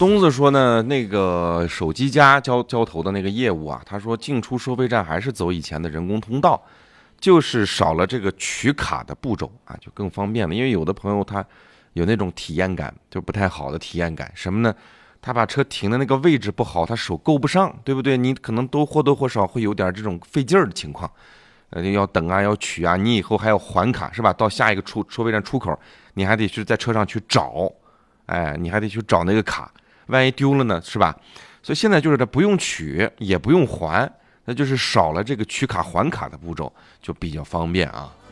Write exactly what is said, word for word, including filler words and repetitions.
东子说呢，那个手机加交交投的那个业务啊，他说进出收费站还是走以前的人工通道，就是少了这个取卡的步骤啊，就更方便了。因为有的朋友他有那种体验感，就不太好的体验感，什么呢？他把车停的那个位置不好，他手够不上，对不对？你可能都或多或少会有点这种费劲儿的情况，呃，要等啊，要取啊，你以后还要还卡是吧？到下一个出收费站出口，你还得去在车上去找，哎，你还得去找那个卡，万一丢了呢，是吧？所以现在就是这不用取也不用还，那就是少了这个取卡还卡的步骤，就比较方便啊。